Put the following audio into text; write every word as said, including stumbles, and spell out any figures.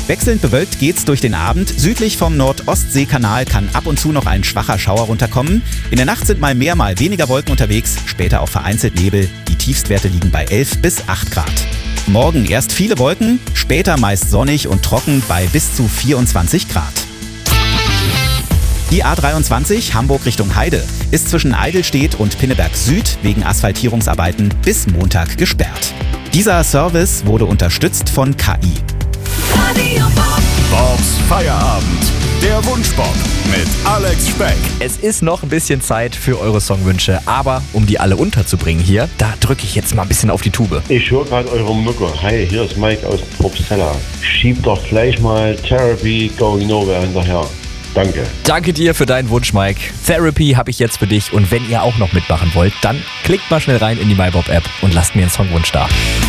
Wechselnd bewölkt geht's durch den Abend. Südlich vom Nordostseekanal kann ab und zu noch ein schwacher Schauer runterkommen. In der Nacht sind mal mehr, mal weniger Wolken unterwegs, später auch vereinzelt Nebel. Die Tiefstwerte liegen bei elf bis acht Grad. Morgen erst viele Wolken, später meist sonnig und trocken bei bis zu vierundzwanzig Grad. Die A dreiundzwanzig Hamburg Richtung Heide ist zwischen Eidelstedt und Pinneberg Süd wegen Asphaltierungsarbeiten bis Montag gesperrt. Dieser Service wurde unterstützt von K I. Bobs Feierabend, der Wunschbob mit Alex Speck. Es ist noch ein bisschen Zeit für eure Songwünsche, aber um die alle unterzubringen hier, da drücke ich jetzt mal ein bisschen auf die Tube. Ich höre gerade eure Mucke. Hi, hier ist Mike aus Probstella. Schiebt doch gleich mal Therapy Going Nowhere hinterher. Danke. Danke dir für deinen Wunsch, Mike. Therapy habe ich jetzt für dich und wenn ihr auch noch mitmachen wollt, dann klickt mal schnell rein in die MyBob-App und lasst mir einen Songwunsch da.